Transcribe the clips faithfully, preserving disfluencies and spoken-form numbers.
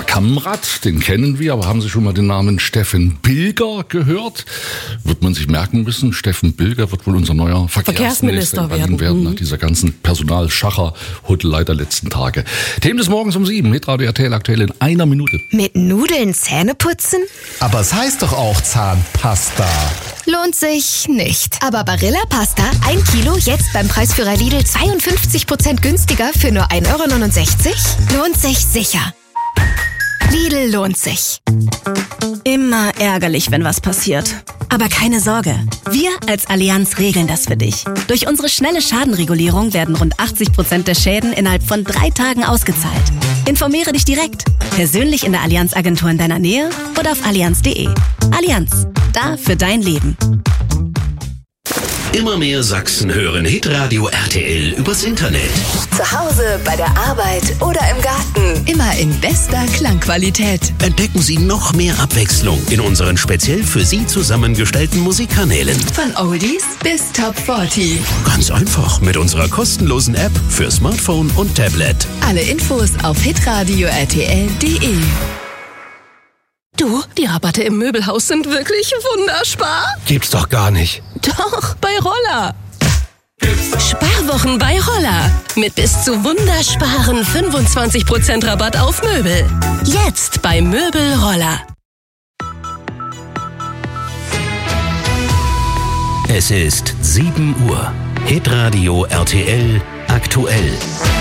Kamrad, den kennen wir, aber haben Sie schon mal den Namen Steffen Bilger gehört? Wird man sich merken müssen, Steffen Bilger wird wohl unser neuer Verkehrsminister, Verkehrsminister werden, werden nach dieser ganzen Personalschacher-Hudelei der letzten Tage. Themen des Morgens um sieben, Hitradio R T L aktuell in einer Minute. Mit Nudeln Zähne putzen? Aber es heißt doch auch Zahnpasta. Lohnt sich nicht. Aber Barilla Pasta, ein Kilo, jetzt beim Preisführer Lidl zweiundfünfzig Prozent günstiger für nur ein Euro neunundsechzig? Lohnt sich sicher. Lidl lohnt sich. Immer ärgerlich, wenn was passiert. Aber keine Sorge, wir als Allianz regeln das für dich. Durch unsere schnelle Schadenregulierung werden rund achtzig Prozent der Schäden innerhalb von drei Tagen ausgezahlt. Informiere dich direkt, persönlich in der Allianz-Agentur in deiner Nähe oder auf allianz punkt de. Allianz, da für dein Leben. Immer mehr Sachsen hören Hitradio R T L übers Internet. Zu Hause, bei der Arbeit oder im Garten. Immer in bester Klangqualität. Entdecken Sie noch mehr Abwechslung in unseren speziell für Sie zusammengestellten Musikkanälen. Von Oldies bis Top vierzig. Ganz einfach mit unserer kostenlosen App für Smartphone und Tablet. Alle Infos auf hitradio r t l punkt de. Du, die Rabatte im Möbelhaus sind wirklich wunderspar. Gibt's doch gar nicht. Doch, bei Roller. Sparwochen bei Roller. Mit bis zu wundersparen fünfundzwanzig Prozent Rabatt auf Möbel. Jetzt bei Möbel Roller. Es ist sieben Uhr. Hitradio R T L aktuell.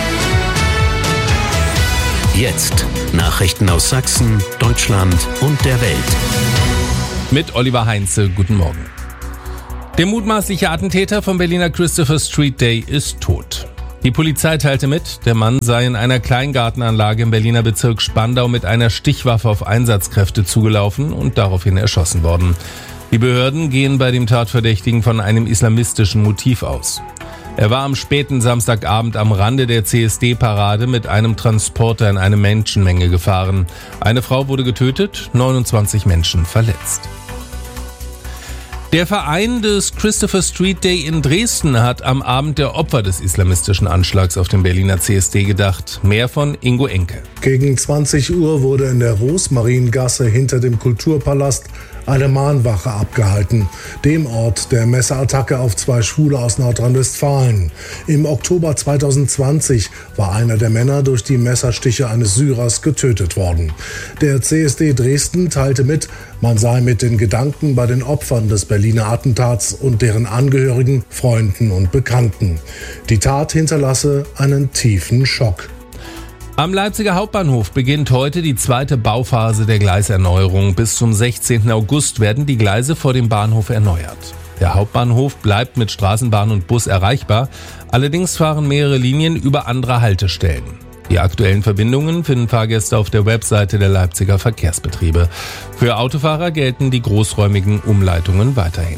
Jetzt Nachrichten aus Sachsen, Deutschland und der Welt. Mit Oliver Heinze, guten Morgen. Der mutmaßliche Attentäter vom Berliner Christopher Street Day ist tot. Die Polizei teilte mit, der Mann sei in einer Kleingartenanlage im Berliner Bezirk Spandau mit einer Stichwaffe auf Einsatzkräfte zugelaufen und daraufhin erschossen worden. Die Behörden gehen bei dem Tatverdächtigen von einem islamistischen Motiv aus. Er war am späten Samstagabend am Rande der C S D-Parade mit einem Transporter in eine Menschenmenge gefahren. Eine Frau wurde getötet, neunundzwanzig Menschen verletzt. Der Verein des Christopher Street Day in Dresden hat am Abend der Opfer des islamistischen Anschlags auf dem Berliner C S D gedacht. Mehr von Ingo Enke. Gegen zwanzig Uhr wurde in der Rosmaringasse hinter dem Kulturpalast eine Mahnwache abgehalten, dem Ort der Messerattacke auf zwei Schwule aus Nordrhein-Westfalen. Im Oktober zweitausendzwanzig war einer der Männer durch die Messerstiche eines Syrers getötet worden. Der C S D Dresden teilte mit, man sei mit den Gedanken bei den Opfern des Berliner Attentats und deren Angehörigen, Freunden und Bekannten. Die Tat hinterlasse einen tiefen Schock. Am Leipziger Hauptbahnhof beginnt heute die zweite Bauphase der Gleiserneuerung. Bis zum sechzehnten August werden die Gleise vor dem Bahnhof erneuert. Der Hauptbahnhof bleibt mit Straßenbahn und Bus erreichbar. Allerdings fahren mehrere Linien über andere Haltestellen. Die aktuellen Verbindungen finden Fahrgäste auf der Webseite der Leipziger Verkehrsbetriebe. Für Autofahrer gelten die großräumigen Umleitungen weiterhin.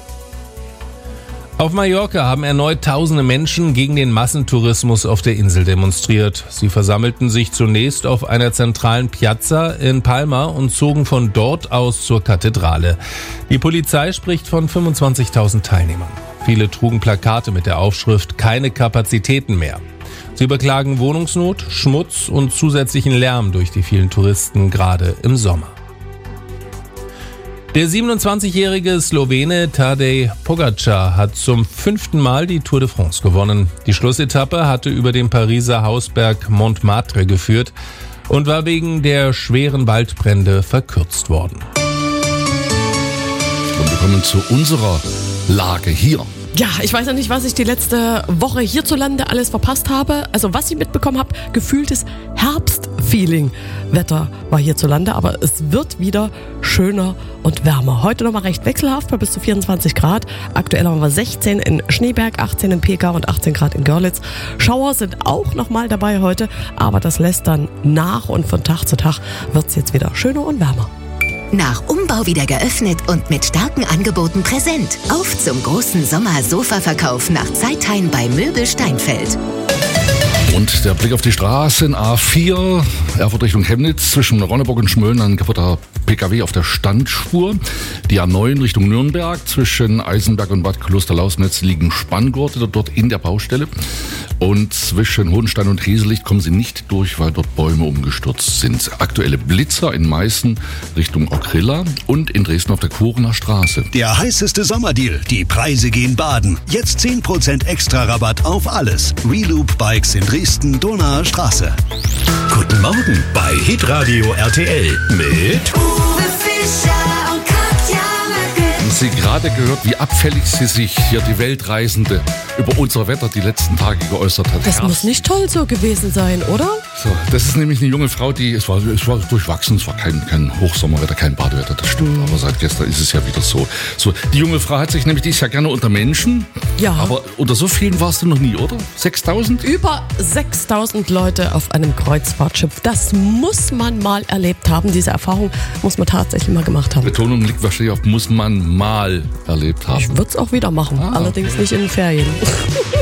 Auf Mallorca haben erneut tausende Menschen gegen den Massentourismus auf der Insel demonstriert. Sie versammelten sich zunächst auf einer zentralen Piazza in Palma und zogen von dort aus zur Kathedrale. Die Polizei spricht von fünfundzwanzigtausend Teilnehmern. Viele trugen Plakate mit der Aufschrift „Keine Kapazitäten mehr". Sie beklagen Wohnungsnot, Schmutz und zusätzlichen Lärm durch die vielen Touristen, gerade im Sommer. Der siebenundzwanzigjährige Slowene Tadej Pogačar hat zum fünften Mal die Tour de France gewonnen. Die Schlussetappe hatte über den Pariser Hausberg Montmartre geführt und war wegen der schweren Waldbrände verkürzt worden. Und wir kommen zu unserer Lage hier. Ja, ich weiß ja nicht, was ich die letzte Woche hierzulande alles verpasst habe. Also was ich mitbekommen habe, gefühltes Herbstfeeling. Wetter war hierzulande, aber es wird wieder schöner und wärmer. Heute nochmal recht wechselhaft bei bis zu vierundzwanzig Grad. Aktuell haben wir sechzehn in Schneeberg, achtzehn in Pekau und achtzehn Grad in Görlitz. Schauer sind auch nochmal dabei heute, aber das lässt dann nach und von Tag zu Tag wird es jetzt wieder schöner und wärmer. Nach Umbau wieder geöffnet und mit starken Angeboten präsent. Auf zum großen Sommer-Sofa-Verkauf nach Zeitheim bei Möbel Steinfeld. Und der Blick auf die Straßen A vier, Erfurt Richtung Chemnitz, zwischen Ronneburg und Schmölln, ein kaputter P K W auf der Standspur. Die A neun Richtung Nürnberg zwischen Eisenberg und Bad Klosterlausnitz liegen Spanngurte dort in der Baustelle. Und zwischen Hohenstein und Heselicht kommen sie nicht durch, weil dort Bäume umgestürzt sind. Aktuelle Blitzer in Meißen Richtung Okrilla und in Dresden auf der Kurener Straße. Der heißeste Sommerdeal. Die Preise gehen baden. Jetzt zehn Prozent extra Rabatt auf alles. Reloop Bikes in Dresden, Donaer Straße. Guten Morgen bei Hitradio R T L mit Uwe Fischer und Katja Möcke. Haben Sie gerade gehört, wie abfällig sie sich hier die Weltreisende über unser Wetter die letzten Tage geäußert hat? Das muss nicht toll so gewesen sein, oder? So, das ist nämlich eine junge Frau, die, es war, es war durchwachsen, es war kein, kein Hochsommerwetter, kein Badewetter, das stimmt, mhm. aber seit gestern ist es ja wieder so. So, die junge Frau hat sich nämlich, die ist ja gerne unter Menschen, ja. aber unter so vielen warst du noch nie, oder? sechstausend? Über sechstausend Leute auf einem Kreuzfahrtschiff, das muss man mal erlebt haben, diese Erfahrung muss man tatsächlich mal gemacht haben. Betonung liegt wahrscheinlich auf, muss man mal erlebt haben. Ich würde es auch wieder machen, ah. allerdings nicht in den Ferien.